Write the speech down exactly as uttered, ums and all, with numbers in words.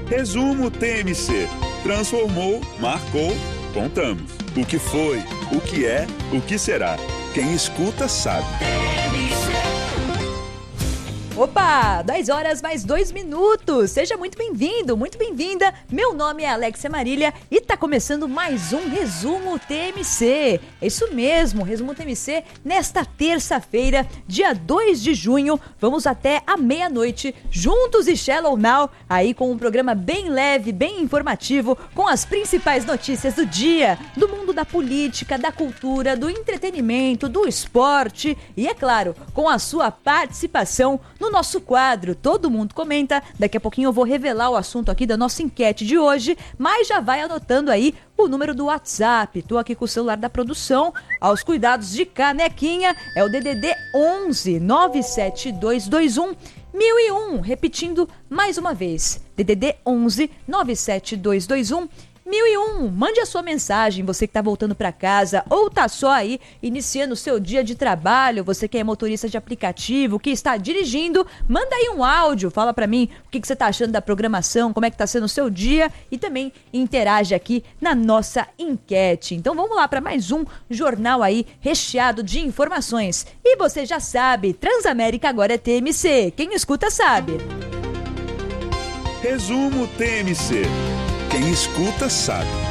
Resumo T M C. Transformou, marcou, contamos. O que foi, o que é, o que será. Quem escuta sabe. Opa, dez horas mais dois minutos. Seja muito bem-vindo, muito bem-vinda. Meu nome é Alexia Marília e tá começando mais um Resumo T M C. É isso mesmo, Resumo T M C nesta terça-feira, dia dois de junho. Vamos até a meia-noite, juntos e Shallow Now, aí com um programa bem leve, bem informativo, com as principais notícias do dia, do mundo da política, da cultura, do entretenimento, do esporte e, é claro, com a sua participação no nosso quadro Todo Mundo Comenta. Daqui a pouquinho eu vou revelar o assunto aqui da nossa enquete de hoje, mas já vai anotando aí o número do WhatsApp. Tô aqui com o celular da produção, aos cuidados de Canequinha, é o D D D onze nove sete dois dois um mil e um, repetindo mais uma vez, D D D onze nove sete dois dois um mil e um. Mande a sua mensagem, você que tá voltando para casa ou tá só aí iniciando o seu dia de trabalho, você que é motorista de aplicativo, que está dirigindo, manda aí um áudio, fala para mim o que, que você tá achando da programação, como é que tá sendo o seu dia e também interage aqui na nossa enquete. Então vamos lá para mais um jornal aí recheado de informações. E você já sabe, Transamérica agora é T M C, quem escuta sabe. Resumo T M C. Quem escuta sabe.